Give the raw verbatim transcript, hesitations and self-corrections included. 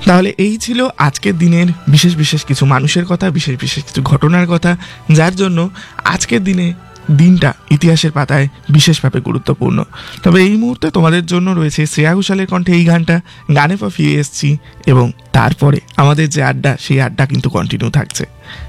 তাহলে এই ছিল আজকের দিনের বিশেষ বিশেষ কিছু মানুষের কথা, বিশেষ বিশেষ কিছু ঘটনার কথা, যার জন্য আজকের দিনে দিনটা ইতিহাসের পাতায় বিশেষভাবে গুরুত্বপূর্ণ। তবে এই মুহূর্তে তোমাদের জন্য রয়েছে শ্রেয়া ঘোষালের কণ্ঠে এই গানটা, গানে পা ফিরে এসেছি, এবং তারপরে আমাদের যে আড্ডা, সেই আড্ডা কিন্তু কন্টিনিউ থাকছে।